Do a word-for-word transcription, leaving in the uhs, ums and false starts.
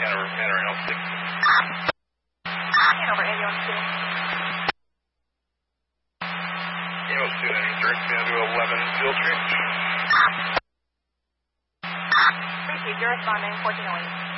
Hanover, Hanover, L six. Hanover, ambulance two. Ambulance two, then direct down to eleven field tree. Received, you're responding, fourteen oh eight.